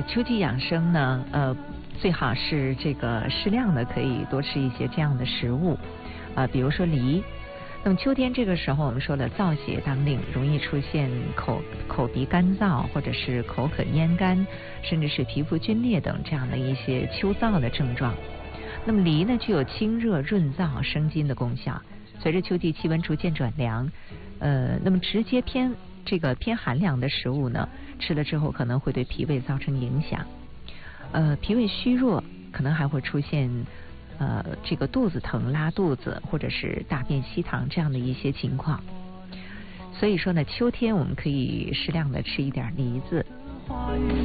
秋季养生呢，最好是这个适量的，可以多吃一些这样的食物，比如说梨。那么秋天这个时候，我们说了燥邪当令，容易出现口鼻干燥，或者是口渴咽干，甚至是皮肤皲裂等这样的一些秋燥的症状。那么梨呢，具有清热润燥生津的功效。随着秋季气温逐渐转凉，那么直接偏寒凉的食物呢，吃了之后可能会对脾胃造成影响。脾胃虚弱，可能还会出现这个肚子疼、拉肚子，或者是大便稀溏这样的一些情况。所以说呢，秋天我们可以适量的吃一点梨子。